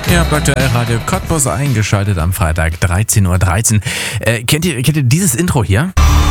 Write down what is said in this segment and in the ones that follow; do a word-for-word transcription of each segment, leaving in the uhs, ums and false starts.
Ihr habt aktuell Radio Cottbus eingeschaltet am Freitag dreizehn Uhr dreizehn. Äh, kennt ihr, kennt ihr dieses Intro hier?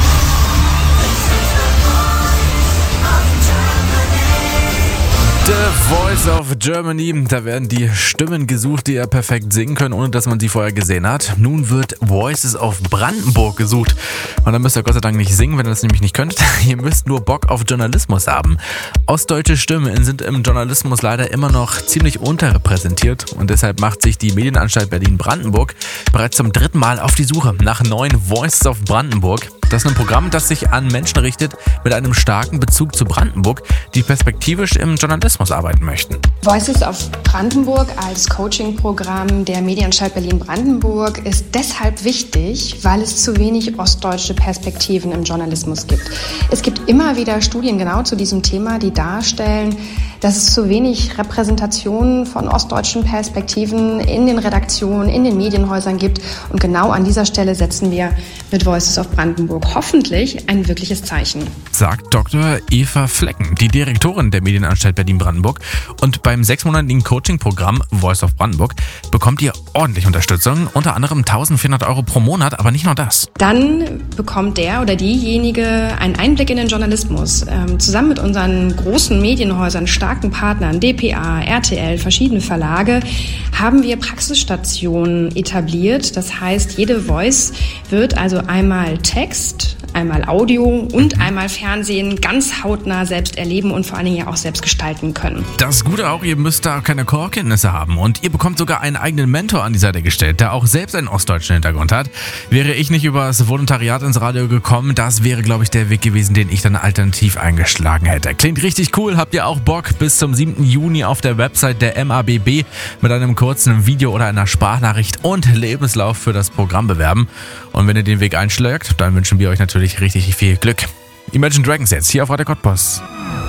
The Voice of Germany, da werden die Stimmen gesucht, die ja perfekt singen können, ohne dass man sie vorher gesehen hat. Nun wird Voices of Brandenburg gesucht. Und dann müsst ihr Gott sei Dank nicht singen, wenn ihr das nämlich nicht könnt. Ihr müsst nur Bock auf Journalismus haben. Ostdeutsche Stimmen sind im Journalismus leider immer noch ziemlich unterrepräsentiert. Und deshalb macht sich die Medienanstalt Berlin-Brandenburg bereits zum dritten Mal auf die Suche nach neuen Voices of Brandenburg. Das ist ein Programm, das sich an Menschen richtet mit einem starken Bezug zu Brandenburg, die perspektivisch im Journalismus arbeiten möchten. Voices of Brandenburg als Coaching-Programm der Medienanstalt Berlin-Brandenburg ist deshalb wichtig, weil es zu wenig ostdeutsche Perspektiven im Journalismus gibt. Es gibt immer wieder Studien genau zu diesem Thema, die darstellen, dass es zu wenig Repräsentation von ostdeutschen Perspektiven in den Redaktionen, in den Medienhäusern gibt. Und genau an dieser Stelle setzen wir mit Voices of Brandenburg hoffentlich ein wirkliches Zeichen. Sagt Doktor Eva Flecken, die Direktorin der Medienanstalt Berlin-Brandenburg. Und beim sechsmonatigen Coaching-Programm Voice of Brandenburg bekommt ihr ordentlich Unterstützung, unter anderem eintausendvierhundert Euro pro Monat, aber nicht nur das. Dann bekommt der oder diejenige einen Einblick in den Journalismus. Ähm, zusammen mit unseren großen Medienhäusern, starken Partnern, D P A, R T L, verschiedene Verlage, haben wir Praxisstationen etabliert. Das heißt, jede Voice wird also einmal Text, einmal Audio und einmal Fernsehen ganz hautnah selbst erleben und vor allen Dingen ja auch selbst gestalten können. Das Gute auch, ihr müsst da keine Core-Kenntnisse haben und ihr bekommt sogar einen eigenen Mentor an die Seite gestellt, der auch selbst einen ostdeutschen Hintergrund hat. Wäre ich nicht über das Volontariat ins Radio gekommen, das wäre, glaube ich, der Weg gewesen, den ich dann alternativ eingeschlagen hätte. Klingt richtig cool, habt ihr auch Bock? Bis zum siebten Juni auf der Website der M A B B mit einem kurzen Video oder einer Sprachnachricht und Lebenslauf für das Programm bewerben. Und wenn ihr den Weg einschlägt, dann wünschen wir euch natürlich richtig viel Glück. Imagine Dragons jetzt hier auf Radio Cottbus.